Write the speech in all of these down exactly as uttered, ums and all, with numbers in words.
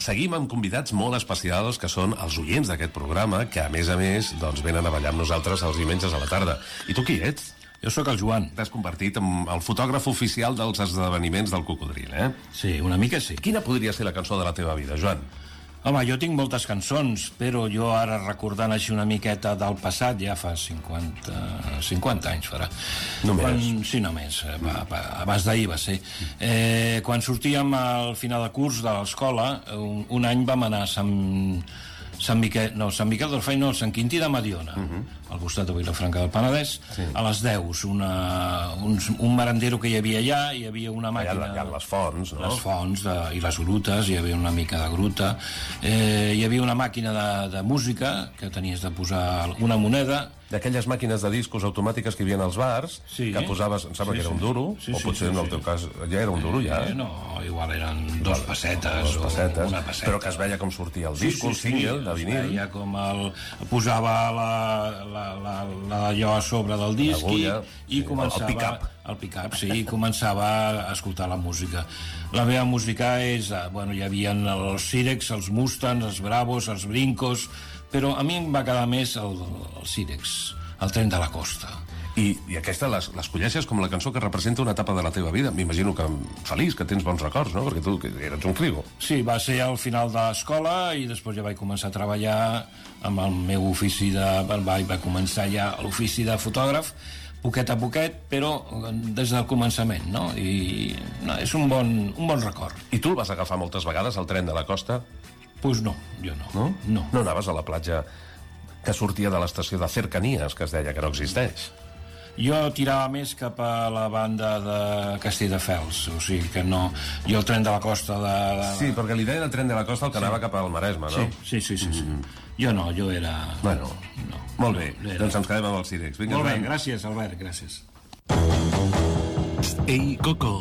seguim amb convidats molt especials, que són els oients d'aquest programa, que a més a més doncs, venen a ballar amb nosaltres els diumenges a la tarda. I tu qui ets? Jo sóc el Joan. T'has convertit en el fotògraf oficial dels esdeveniments del Cocodril, eh? Sí, una mica sí. Quina podria ser la cançó de la teva vida, Joan? Home, jo tinc moltes cançons, però jo ara recordant així una miqueta del passat, ja fa cinquanta, cinquanta anys farà. Només? Quan, sí, només. Va, va, abans d'ahir va ser. Eh, quan sortíem al final de curs de l'escola, un, un any vam anar a Sant... Sant Miquel, no, Sant Miquel del Fai, no, Sant Quintí de Mediona, uh -huh. al costat de Vilafranca del Penedès, sí. A les deu, una, un, un merendero que hi havia allà, hi havia una màquina... Allà, allà les fonts, no? Les fonts de, i les grutes, hi havia una mica de gruta, eh, hi havia una màquina de, de música, que tenies de posar una moneda... D'aquelles màquines de discos automàtiques que hi havia als bars, sí, que posaves, em sembla sí, que era un sí. duro, Sí, o sí, potser sí, en el sí. teu cas ja era un duro, ja. Eh, no, igual eren dos pessetes, dos pessetes o una pesseta. però que es veia com sortia el disco, sí, sí, el single, sí, de vinil. Es veia com el... posava la, la, la, la allò a sobre del disc i, i sí, començava... el pick-up. El pick-up, sí, i començava a escoltar la música. La meva música és... Bueno, hi havia els Sirex, els Mustangs, els Bravos, els Brincos, però a mi em va quedar més el, el Sirex, el Tren de la Costa. I, i aquesta l'escolleixes com la cançó que representa una etapa de la teva vida. M'imagino que feliç, que tens bons records, no? Perquè tu que eres un crigo. Sí, va ser al final de l'escola i després ja vaig començar a treballar amb el meu ofici de... Vaig, vaig començar ja l'ofici de fotògraf, poquet a poquet, però des del començament, no? I no, és un bon, un bon record. I tu el vas agafar moltes vegades, el Tren de la Costa? Doncs pues no, jo no. No? No. No anaves a la platja que sortia de l'estació de Cercanías, que es deia que no existeix? Jo tirava més cap a la banda de Castelldefels, o sigui que no... Jo el Tren de la Costa de... de... Sí, perquè li deien el Tren de la Costa el que sí. anava cap al Maresme, no? Sí, sí, sí, sí, sí. Mm. Jo no, jo era... Bueno, no. Molt bé, no, era... doncs ens quedem amb els Sirex. Vinga, molt bé, Joan. gràcies, Albert, gràcies. Ei, Coco,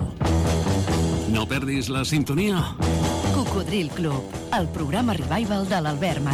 no perdis la sintonia. Cocodril Club, el programa revival de l'Albert Malla.